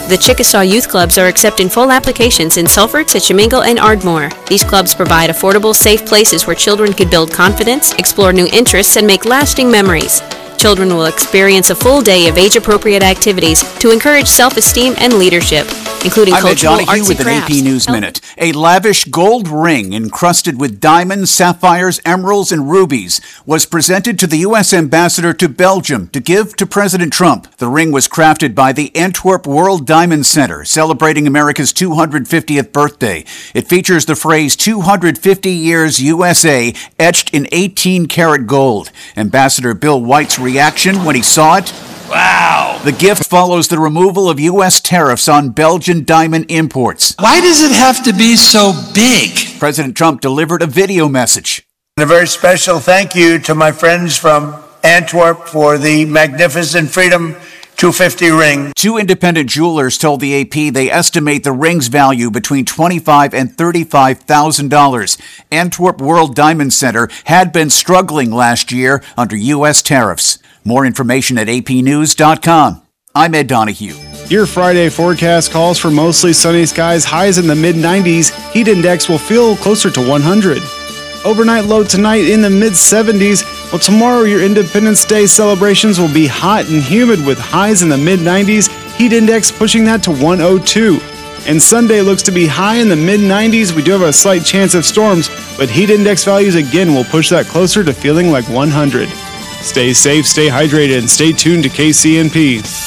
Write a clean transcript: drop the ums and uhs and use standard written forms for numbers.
The Chickasaw Youth Clubs are accepting full applications in Sulphur, Tishomingo, and Ardmore. These clubs provide affordable, safe places where children can build confidence, explore new interests, and make lasting memories. Children will experience a full day of age-appropriate activities to encourage self-esteem and leadership, including cultural, arts, and crafts. with an AP News Minute. A lavish gold ring encrusted with diamonds, sapphires, emeralds, and rubies was presented to the U.S. ambassador to Belgium to give to President Trump. The ring was crafted by the Antwerp World Diamond Center, celebrating America's 250th birthday. It features the phrase 250 years USA etched in 18-karat gold. Ambassador Bill White's reaction when he saw it? Wow! The gift follows the removal of U.S. tariffs on Belgian diamond imports. Why does it have to be so big? President Trump delivered a video message. A very special thank you to my friends from Antwerp for the magnificent Freedom 250 ring. Two independent jewelers told the AP they estimate the ring's value between $25,000 and $35,000. Antwerp World Diamond Center had been struggling last year under U.S. tariffs. More information at apnews.com. I'm Ed Donahue. Your Friday forecast calls for mostly sunny skies, highs in the mid-90s. Heat index will feel closer to 100. Overnight low tonight in the mid-70s. Well, tomorrow your Independence Day celebrations will be hot and humid with highs in the mid-90s. Heat index pushing that to 102. And Sunday looks to be high in the mid-90s. We do have a slight chance of storms, but heat index values again will push that closer to feeling like 100. Stay safe, stay hydrated, and stay tuned to KCNP.